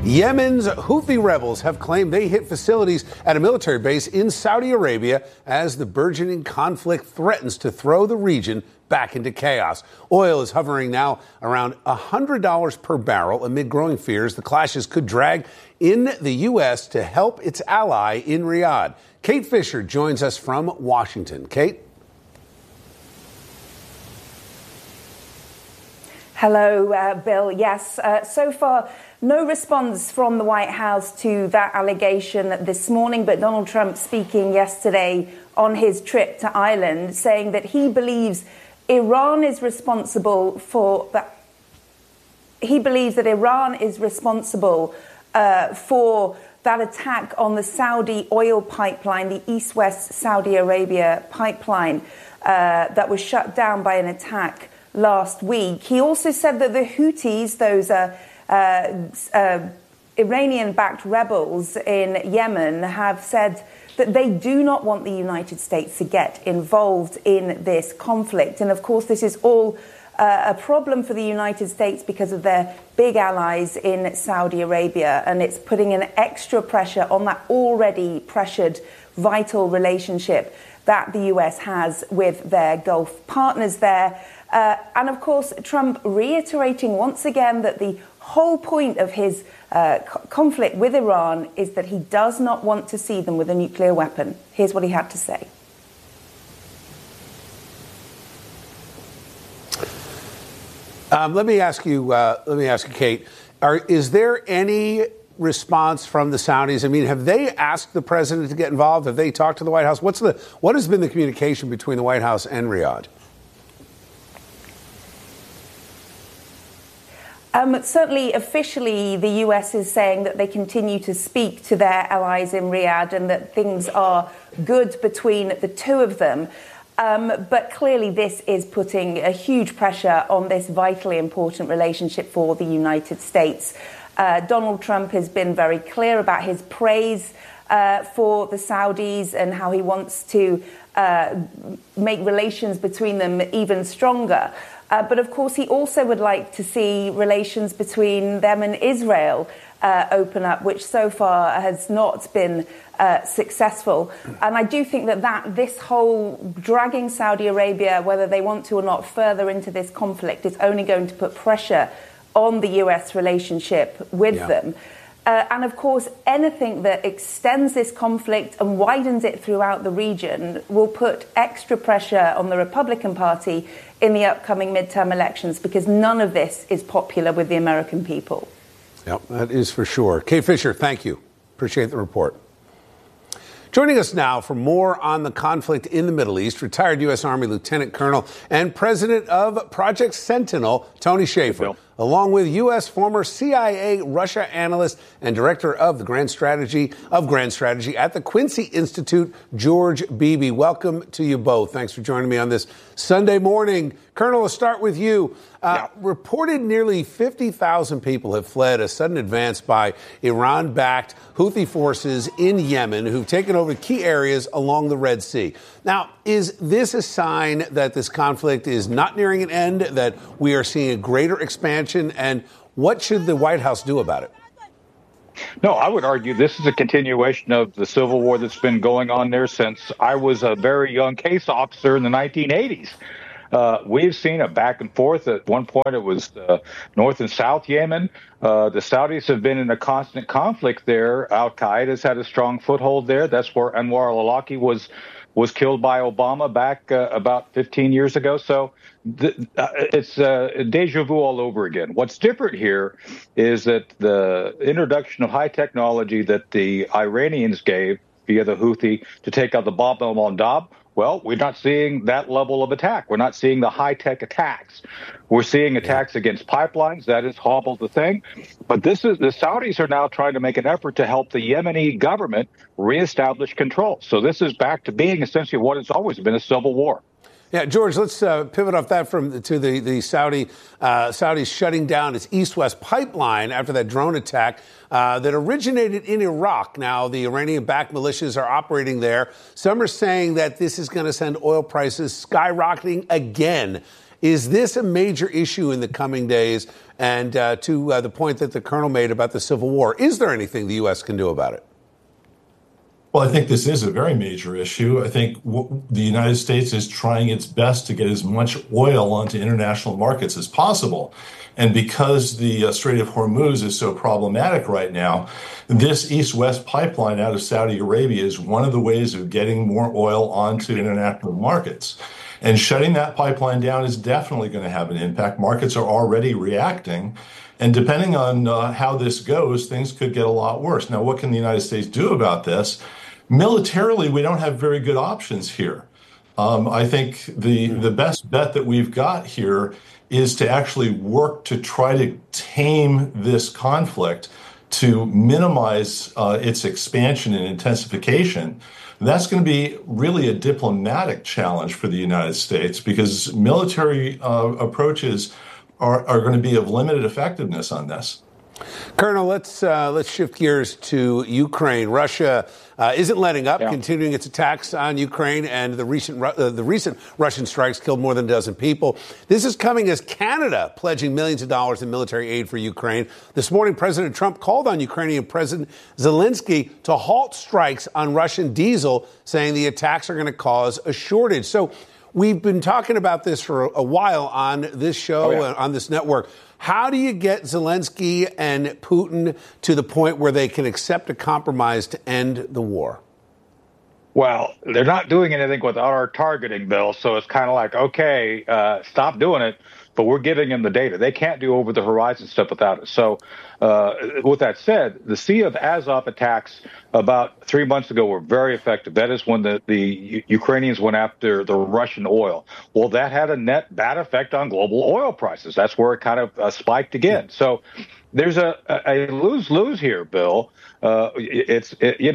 Yemen's Houthi rebels have claimed they hit facilities at a military base in Saudi Arabia as the burgeoning conflict threatens to throw the region back into chaos. Oil is hovering now around $100 per barrel amid growing fears the clashes could drag in the U.S. to help its ally in Riyadh. Kate Fisher joins us from Washington. Kate? Hello, Bill. Yes, so far, no response from the White House to that allegation this morning, but Donald Trump speaking yesterday on his trip to Ireland, saying that he believes Iran is responsible for that. He believes that Iran is responsible for that attack on the Saudi oil pipeline, the East-West Saudi Arabia pipeline that was shut down by an attack last week. He also said that the Houthis, those Iranian-backed rebels in Yemen, have said that they do not want the United States to get involved in this conflict. And of course, this is all a problem for the United States because of their big allies in Saudi Arabia. And it's putting an extra pressure on that already pressured, vital relationship that the US has with their Gulf partners there. And of course, Trump reiterating once again that the whole point of his conflict with Iran is that he does not want to see them with a nuclear weapon. Here's what he had to say. Let me ask you, Kate, is there any response from the Saudis? I mean, have they asked the president to get involved? Have they talked to the White House? What has been the communication between the White House and Riyadh? Certainly, officially, the U.S. is saying that they continue to speak to their allies in Riyadh and that things are good between the two of them. But clearly, this is putting a huge pressure on this vitally important relationship for the United States. Donald Trump has been very clear about his praise for the Saudis and how he wants to make relations between them even stronger. But of course, he also would like to see relations between them and Israel open up, which so far has not been successful. And I do think that this whole dragging Saudi Arabia, whether they want to or not, further into this conflict is only going to put pressure on the U.S. relationship with them. And of course, anything that extends this conflict and widens it throughout the region will put extra pressure on the Republican Party in the upcoming midterm elections, because none of this is popular with the American people. Yep, that is for sure. Kate Fisher, thank you. Appreciate the report. Joining us now for more on the conflict in the Middle East, retired U.S. Army Lieutenant Colonel and President of Project Sentinel, Tony Shaffer, along with U.S. former CIA Russia analyst and director of the Grand Strategy at the Quincy Institute, George Beebe. Welcome to you both. Thanks for joining me on this Sunday morning. Colonel, let's start with you. Reported nearly 50,000 people have fled a sudden advance by Iran-backed Houthi forces in Yemen who've taken over key areas along the Red Sea. Now, is this a sign that this conflict is not nearing an end, that we are seeing a greater expansion, and what should the White House do about it? No, I would argue this is a continuation of the civil war that's been going on there since I was a very young case officer in the 1980s. We've seen a back and forth. At one point, it was North and South Yemen. The Saudis have been in a constant conflict there. Al-Qaeda's had a strong foothold there. That's where Anwar al-Awlaki was killed by Obama back about 15 years ago. So it's deja vu all over again. What's different here is that the introduction of high technology that the Iranians gave via the Houthi to take out the Bab el-Mandab. Well, we're not seeing that level of attack. We're not seeing the high-tech attacks. We're seeing attacks against pipelines. That has hobbled the thing. But the Saudis are now trying to make an effort to help the Yemeni government reestablish control. So this is back to being essentially what has always been a civil war. Yeah, George, let's pivot off that to the Saudis shutting down its East-West pipeline after that drone attack that originated in Iraq. Now, the Iranian-backed militias are operating there. Some are saying that this is going to send oil prices skyrocketing again. Is this a major issue in the coming days? And to the point that the colonel made about the Civil War, is there anything the U.S. can do about it? Well, I think this is a very major issue. I think the United States is trying its best to get as much oil onto international markets as possible. And because the Strait of Hormuz is so problematic right now, this east-west pipeline out of Saudi Arabia is one of the ways of getting more oil onto international markets. And shutting that pipeline down is definitely going to have an impact. Markets are already reacting. And depending on how this goes, things could get a lot worse. Now, what can the United States do about this? Militarily, we don't have very good options here. I think the best bet that we've got here is to actually work to try to tame this conflict, to minimize its expansion and intensification. That's going to be really a diplomatic challenge for the United States, because military approaches are going to be of limited effectiveness on this. Colonel, let's shift gears to Ukraine. Russia isn't letting up, continuing its attacks on Ukraine, and the recent Russian strikes killed more than a dozen people. This is coming as Canada pledging millions of dollars in military aid for Ukraine. This morning, President Trump called on Ukrainian President Zelensky to halt strikes on Russian diesel, saying the attacks are going to cause a shortage. So we've been talking about this for a while on this show, on this network. How do you get Zelensky and Putin to the point where they can accept a compromise to end the war? Well, they're not doing anything without our targeting, Bill. So it's kind of like, okay, stop doing it. But we're giving them the data. They can't do over-the-horizon stuff without it. So with that said, the Sea of Azov attacks about 3 months ago were very effective. That is when the Ukrainians went after the Russian oil. Well, that had a net bad effect on global oil prices. That's where it kind of spiked again. So there's a lose-lose here, Bill. If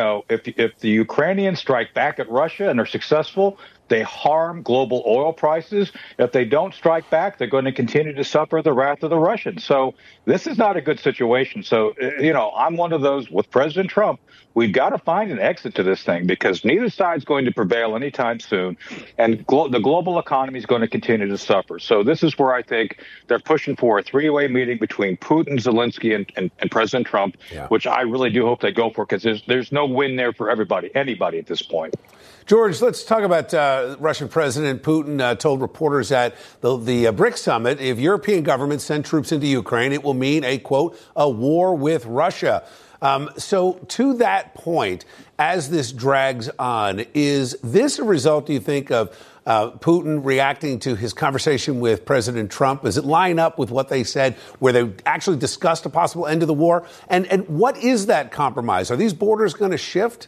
the Ukrainians strike back at Russia and are successful, they harm global oil prices. If they don't strike back, they're going to continue to suffer the wrath of the Russians. So this is not a good situation. So, I'm one of those with President Trump. We've got to find an exit to this thing, because neither side's going to prevail anytime soon. And the global economy is going to continue to suffer. So this is where I think they're pushing for a three-way meeting between Putin, Zelensky, and President Trump, which I really do hope they go for, because there's no win there for anybody at this point. George, let's talk about Russian President Putin told reporters at the BRICS summit, if European governments send troops into Ukraine, it will mean a, quote, a war with Russia. So to that point, as this drags on, is this a result, do you think, of Putin reacting to his conversation with President Trump? Does it line up with what they said, where they actually discussed a possible end to the war? And what is that compromise? Are these borders going to shift?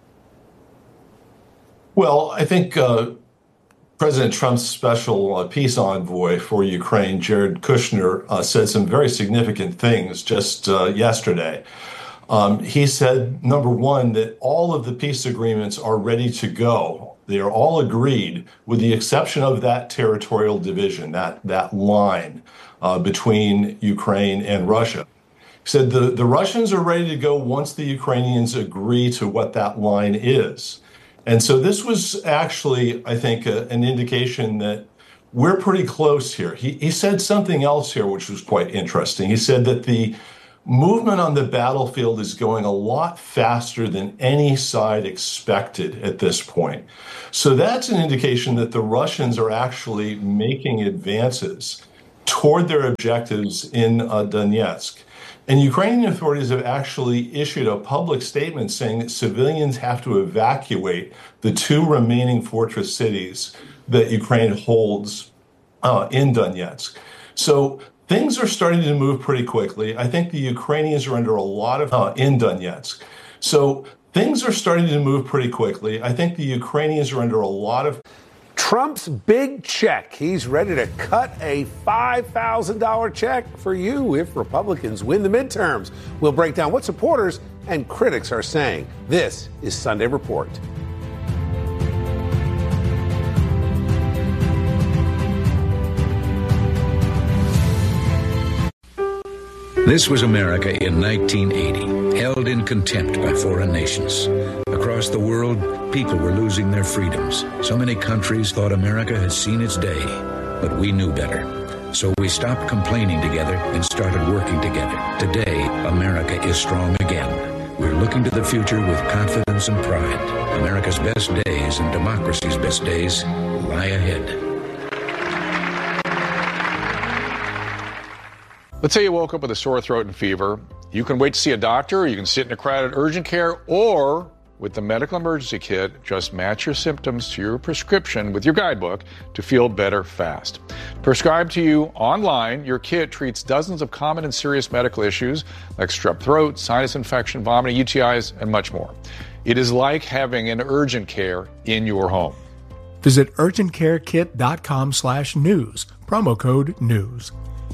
Well, I think President Trump's special peace envoy for Ukraine, Jared Kushner, said some very significant things just yesterday. He said, number one, that all of the peace agreements are ready to go. They are all agreed, with the exception of that territorial division, that line between Ukraine and Russia. He said the Russians are ready to go once the Ukrainians agree to what that line is. And so this was actually, I think, an indication that we're pretty close here. He said something else here, which was quite interesting. He said that the movement on the battlefield is going a lot faster than any side expected at this point. So that's an indication that the Russians are actually making advances toward their objectives in Donetsk. And Ukrainian authorities have actually issued a public statement saying that civilians have to evacuate the two remaining fortress cities that Ukraine holds in Donetsk. So things are starting to move pretty quickly. I think the Ukrainians are under a lot of in Donetsk. So things are starting to move pretty quickly. I think the Ukrainians are under a lot of Trump's big check. He's ready to cut a $5,000 check for you if Republicans win the midterms. We'll break down what supporters and critics are saying. This is Sunday Report. This was America in 1980, held in contempt by foreign nations. Across the world, people were losing their freedoms. So many countries thought America had seen its day. but we knew better. So we stopped complaining together and started working together. Today, America is strong again. We're looking to the future with confidence and pride. America's best days and democracy's best days lie ahead. Let's say you woke up with a sore throat and fever. You can wait to see a doctor, or you can sit in a crowded urgent care, or with the medical emergency kit, just match your symptoms to your prescription with your guidebook to feel better fast. Prescribed to you online, your kit treats dozens of common and serious medical issues like strep throat, sinus infection, vomiting, UTIs, and much more. It is like having an urgent care in your home. Visit urgentcarekit.com/news, promo code NEWS.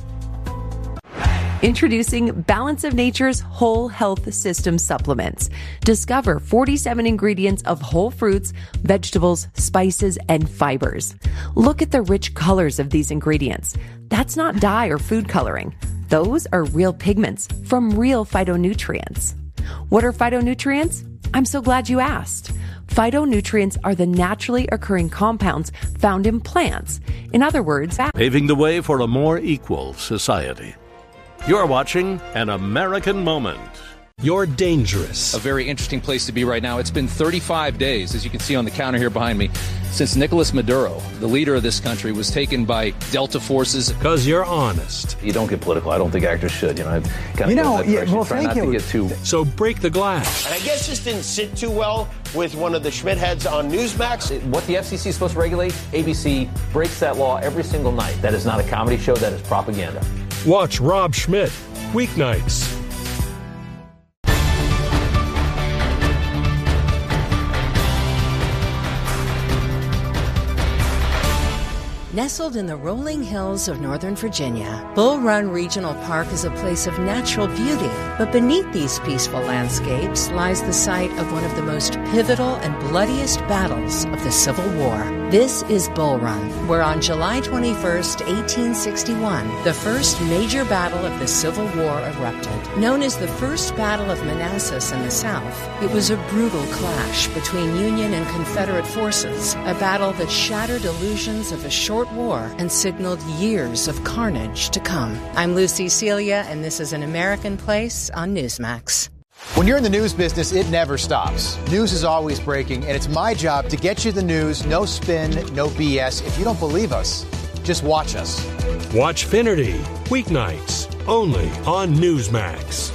Introducing Balance of Nature's Whole Health System Supplements. Discover 47 ingredients of whole fruits, vegetables, spices, and fibers. Look at the rich colors of these ingredients. That's not dye or food coloring. Those are real pigments from real phytonutrients. What are phytonutrients? I'm so glad you asked. Phytonutrients are the naturally occurring compounds found in plants. In other words, paving the way for a more equal society. You're watching An American Moment. You're dangerous. A very interesting place to be right now. It's been 35 days, as you can see on the counter here behind me, since Nicolas Maduro, the leader of this country, was taken by Delta forces. Because you're honest. You don't get political. I don't think actors should. Well, thank you. So break the glass. And I guess this didn't sit too well with one of the Schmidt heads on Newsmax. What the FCC is supposed to regulate, ABC breaks that law every single night. That is not a comedy show. That is propaganda. Watch Rob Schmidt, weeknights. Nestled in the rolling hills of Northern Virginia, Bull Run Regional Park is a place of natural beauty. But beneath these peaceful landscapes lies the site of one of the most pivotal and bloodiest battles of the Civil War. This is Bull Run, where on July 21st, 1861, the first major battle of the Civil War erupted. Known as the First Battle of Manassas in the South, it was a brutal clash between Union and Confederate forces, a battle that shattered illusions of a short war and signaled years of carnage to come. I'm Lucy Celia, and this is An American Place on Newsmax. When you're in the news business, it never stops. News is always breaking, and it's my job to get you the news, no spin, no BS. If you don't believe us, just watch us. Watch Finnerty, weeknights, only on Newsmax.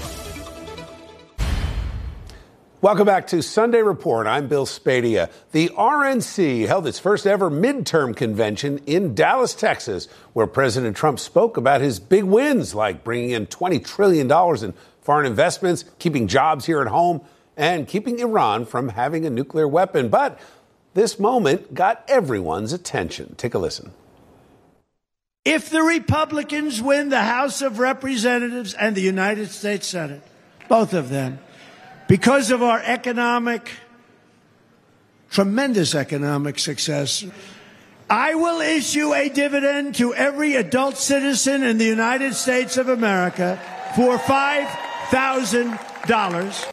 Welcome back to Sunday Report. I'm Bill Spadia. The RNC held its first ever midterm convention in Dallas, Texas, where President Trump spoke about his big wins, like bringing in $20 trillion in foreign investments, keeping jobs here at home, and keeping Iran from having a nuclear weapon. But this moment got everyone's attention. Take a listen. If the Republicans win the House of Representatives and the United States Senate, both of them, because of our tremendous economic success, I will issue a dividend to every adult citizen in the United States of America for $5,000.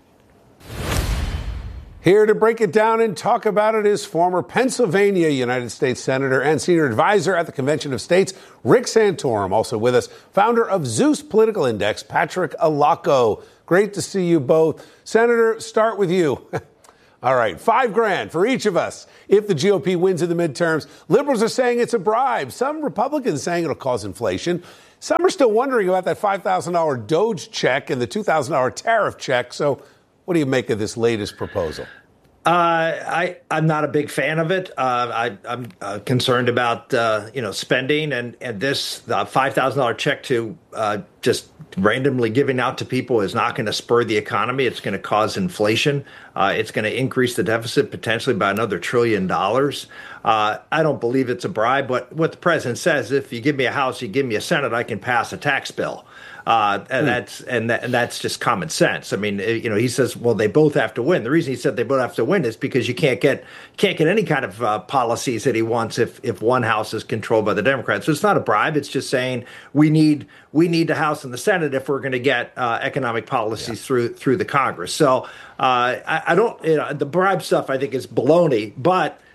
Here to break it down and talk about it is former Pennsylvania United States Senator and Senior Advisor at the Convention of States, Rick Santorum. Also with us, founder of Zeus Political Index, Patrick Alaco. Great to see you both. Senator, start with you. All right, $5,000 for each of us if the GOP wins in the midterms. Liberals are saying it's a bribe. Some Republicans saying it'll cause inflation. Some are still wondering about that $5,000 DOGE check and the $2,000 tariff check. So what do you make of this latest proposal? I'm not a big fan of it. I'm concerned about spending and this $5,000 check to just randomly giving out to people is not going to spur the economy. It's going to cause inflation. It's going to increase the deficit potentially by another $1 trillion. I don't believe it's a bribe. But what the president says, if you give me a House, you give me a Senate, I can pass a tax bill. And that's just common sense. I mean, he says, well, they both have to win. The reason he said they both have to win is because you can't get any kind of policies that he wants if one house is controlled by the Democrats. So it's not a bribe. It's just saying we need the House and the Senate if we're going to get economic policies through the Congress. So I don't the bribe stuff I think is baloney, but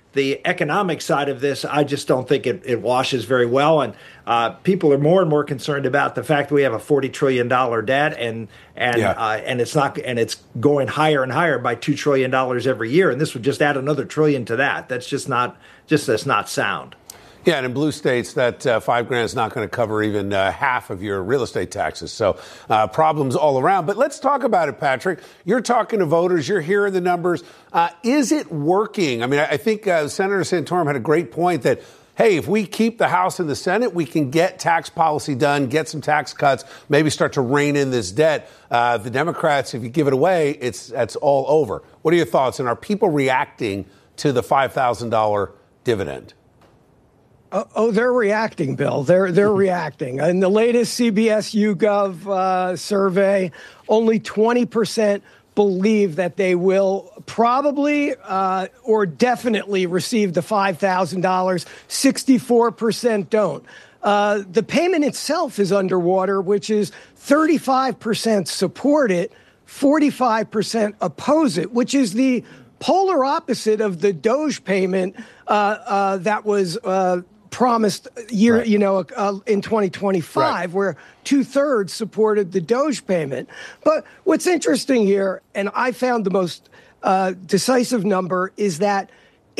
the economic side of this, I just don't think it washes very well. And people are more and more concerned about the fact that we have a $40 trillion debt, and it's going higher and higher by $2 trillion every year. And this would just add another trillion to that. That's not sound. Yeah, and in blue states, that $5,000 is not going to cover even half of your real estate taxes. So problems all around. But let's talk about it, Patrick. You're talking to voters. You're hearing the numbers. Is it working? I mean, I think Senator Santorum had a great point that, hey, if we keep the House and the Senate, we can get tax policy done, get some tax cuts, maybe start to rein in this debt. The Democrats, if you give it away, that's all over. What are your thoughts? And are people reacting to the $5,000 dividend? Oh, they're reacting, Bill. They're reacting. In the latest CBS YouGov survey, only 20% believe that they will probably or definitely receive the $5,000. 64% don't. The payment itself is underwater, which is 35% support it, 45% oppose it, which is the polar opposite of the DOGE payment that was promised in 2025, right, where 2/3 supported the DOGE payment. But what's interesting here, and I found the most decisive number, is that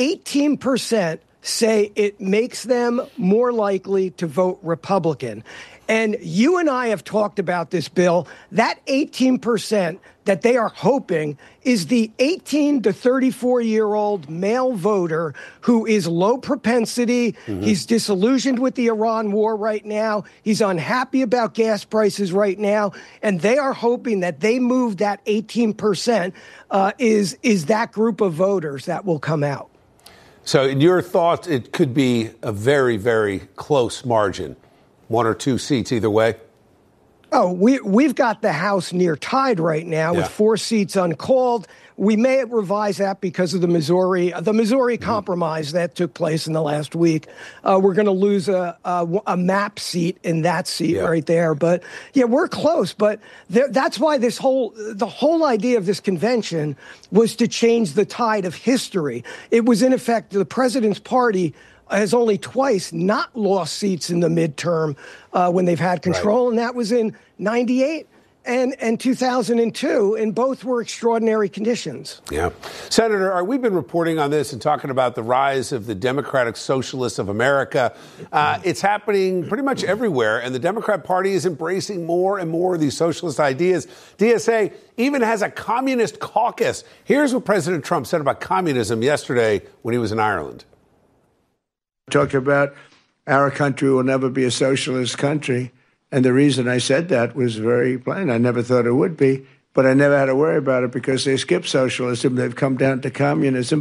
18% say it makes them more likely to vote Republican. And you and I have talked about this, Bill. That 18% that they are hoping is the 18 to 34-year-old male voter who is low propensity. Mm-hmm. He's disillusioned with the Iran war right now. He's unhappy about gas prices right now. And they are hoping that they move that 18% is that group of voters that will come out. So in your thoughts, it could be a very, very close margin. 1 or 2 seats either way? Oh, we've got the House near tied right now with 4 seats uncalled. We may revise that because of the Missouri compromise that took place in the last week. We're going to lose a map seat in that seat right there. But yeah, we're close. But that's why the whole idea of this convention was to change the tide of history. It was, in effect, the president's party has only twice not lost seats in the midterm when they've had control, right, and that was in 98 and 2002, and both were extraordinary conditions. Yeah. Senator, we've been reporting on this and talking about the rise of the Democratic Socialists of America. It's happening pretty much everywhere, and the Democrat Party is embracing more and more of these socialist ideas. DSA even has a communist caucus. Here's what President Trump said about communism yesterday when he was in Ireland. Talked about our country will never be a socialist country. And the reason I said that was very plain. I never thought it would be, but I never had to worry about it because they skipped socialism. They've come down to communism.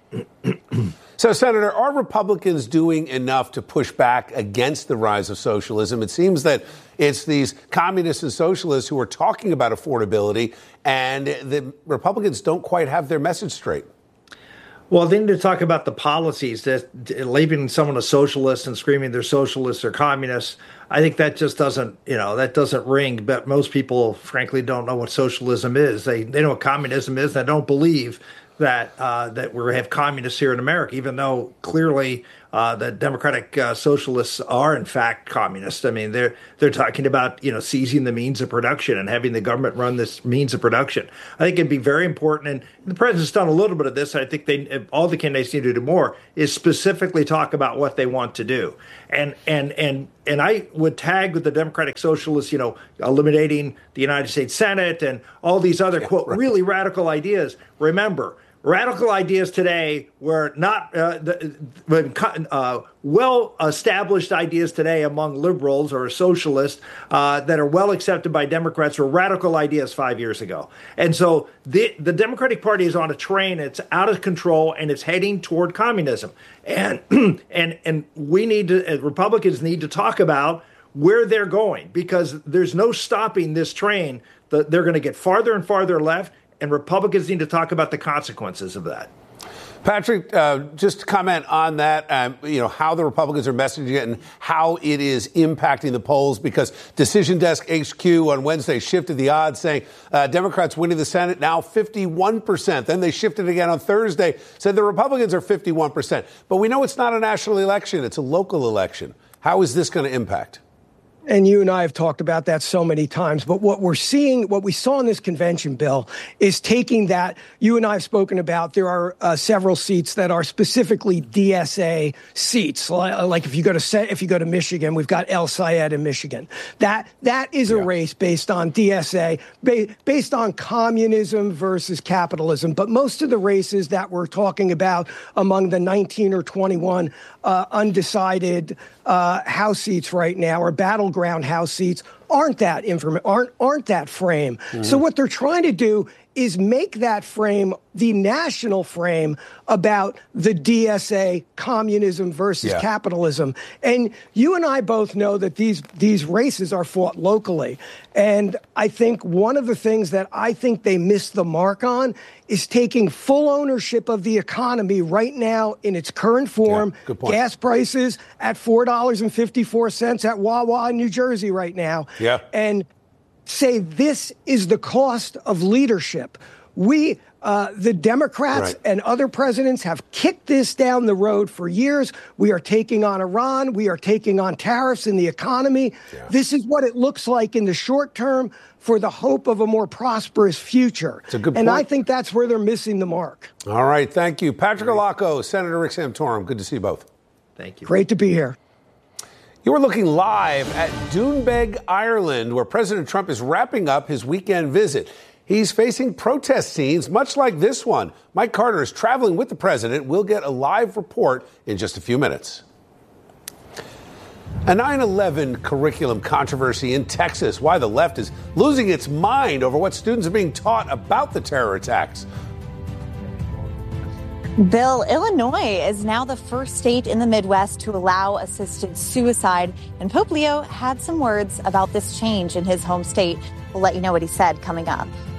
So, Senator, are Republicans doing enough to push back against the rise of socialism? It seems that it's these communists and socialists who are talking about affordability, and the Republicans don't quite have their message straight. Well, they need to talk about the policies that labeling someone a socialist and screaming they're socialists or communists. I think that just doesn't ring. But most people, frankly, don't know what socialism is. They know what communism is. They don't believe that we have communists here in America, even though clearly the Democratic Socialists are in fact communists. I mean, they're talking about seizing the means of production and having the government run this means of production. I think it'd be very important, and the president's done a little bit of this. I think all the candidates need to do more is specifically talk about what they want to do, and I would tag with the Democratic Socialists, eliminating the United States Senate and all these other quote really radical ideas. Remember, radical ideas today were not well-established ideas today among liberals or socialists that are well accepted by Democrats were radical ideas 5 years ago. And so the Democratic Party is on a train. It's out of control, and it's heading toward communism. And we need to, Republicans need to talk about where they're going, because there's no stopping this train. They're going to get farther and farther left, and Republicans need to talk about the consequences of that. Patrick, just to comment on that, how the Republicans are messaging it and how it is impacting the polls, because Decision Desk HQ on Wednesday shifted the odds, saying Democrats winning the Senate now 51%. Then they shifted again on Thursday, said the Republicans are 51%. But we know it's not a national election. It's a local election. How is this going to impact? And you and I have talked about that so many times. But what we saw in this convention, Bill, is taking that. You and I have spoken about. There are several seats that are specifically DSA seats. Like if you go to Michigan, we've got El Sayed in Michigan. That is a race based on DSA, based on communism versus capitalism. But most of the races that we're talking about among the 19 or 21 undecided House seats right now, or battleground House seats, aren't that frame. Mm-hmm. So what they're trying to do is make that frame the national frame about the DSA, communism versus capitalism. And you and I both know that these races are fought locally. And I think one of the things that I think they missed the mark on is taking full ownership of the economy right now in its current form. Good point. Gas prices at $4.54 at Wawa in New Jersey right now. Yeah. And say this is the cost of leadership. The Democrats and other presidents have kicked this down the road for years. We are taking on Iran. We are taking on tariffs in the economy. Yeah. This is what it looks like in the short term for the hope of a more prosperous future. It's a good point. And I think that's where they're missing the mark. All right. Thank you. Patrick Alaco, Senator Rick Santorum. Good to see you both. Thank you. Great to be here. You are looking live at Doonbeg, Ireland, where President Trump is wrapping up his weekend visit. He's facing protest scenes much like this one. Mike Carter is traveling with the president. We'll get a live report in just a few minutes. A 9/11 curriculum controversy in Texas. Why the left is losing its mind over what students are being taught about the terror attacks. Bill, Illinois is now the first state in the Midwest to allow assisted suicide. And Pope Leo had some words about this change in his home state. We'll let you know what he said coming up.